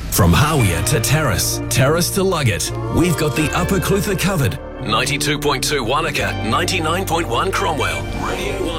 From Hawea to Terrace, Terrace to Luggett, we've got the Upper Clutha covered. 92.2 Wanaka, 99.1 Cromwell. Radio 1.